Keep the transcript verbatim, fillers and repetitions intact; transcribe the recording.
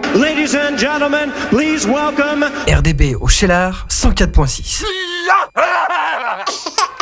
Ladies and gentlemen, please welcome R D B au Cheylard cent quatre point six.